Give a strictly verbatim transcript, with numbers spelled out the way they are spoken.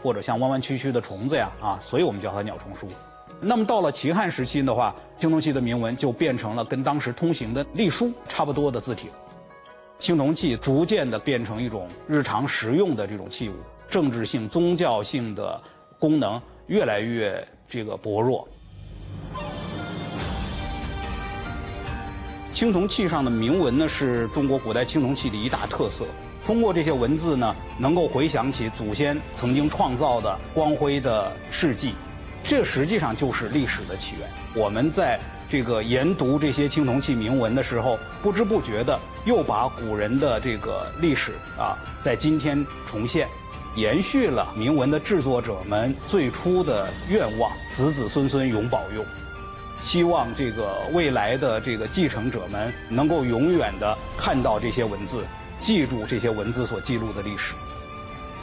或者像弯弯曲曲的虫子呀啊，所以我们叫它鸟虫书。那么到了秦汉时期的话，青铜器的铭文就变成了跟当时通行的隶书差不多的字体。青铜器逐渐的变成一种日常实用的这种器物，政治性、宗教性的功能越来越这个薄弱。青铜器上的铭文呢，是中国古代青铜器的一大特色。通过这些文字呢，能够回想起祖先曾经创造的光辉的事迹，这实际上就是历史的起源。我们在这个研读这些青铜器铭文的时候，不知不觉的又把古人的这个历史啊，在今天重现，延续了铭文的制作者们最初的愿望，子子孙孙永保用。希望这个未来的这个继承者们能够永远的看到这些文字，记住这些文字所记录的历史。